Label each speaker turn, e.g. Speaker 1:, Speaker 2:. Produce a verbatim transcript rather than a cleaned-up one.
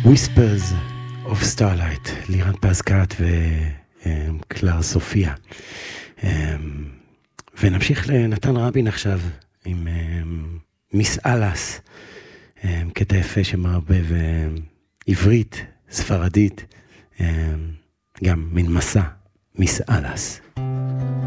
Speaker 1: Whispers of Starlight, לירן פזקת וקלר סופיה. ונמשיך לנתן רבין עכשיו עם מיס אלאס, קטע יפה שמערבב עברית, ספרדית, גם מן מסע, מיס אלאס.